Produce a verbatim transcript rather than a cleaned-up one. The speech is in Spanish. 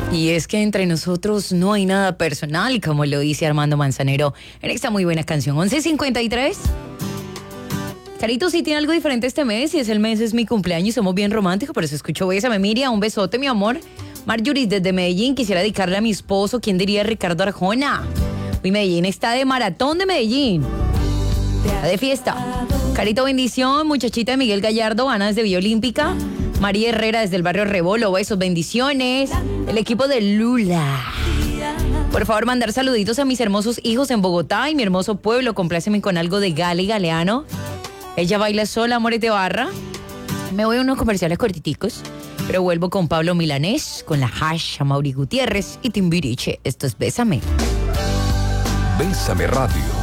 Y es que entre nosotros no hay nada personal, como lo dice Armando Manzanero en esta muy buena canción. once cincuenta y tres. Carito, sí tiene algo diferente este mes, y es el mes, es mi cumpleaños, somos bien románticos, por eso escucho Bésame, Miriam, un besote, mi amor. Marjorie, desde Medellín, quisiera dedicarle a mi esposo, ¿quién diría? Ricardo Arjona. Uy, Medellín está de maratón de Medellín. Está de fiesta. Carito, bendición, muchachita de Miguel Gallardo, Ana desde Villa Olímpica. María Herrera desde el barrio Rebolo, besos, bendiciones. El equipo de Lula. Por favor, mandar saluditos a mis hermosos hijos en Bogotá y mi hermoso pueblo. Compláceme con algo de Gale Galeano. Ella baila sola, amores de barra. Me voy a unos comerciales cortiticos, pero vuelvo con Pablo Milanés, con la hash, Mauri Gutiérrez y Timbiriche. Esto es Bésame. Bésame Radio.